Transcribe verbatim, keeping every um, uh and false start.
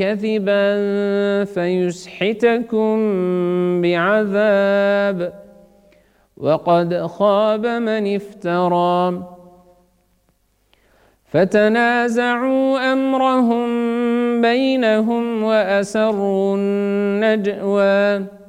كذبا فيسحتكم بعذاب وقد خاب من افترى فتنازعوا أمرهم بينهم وأسروا النجوى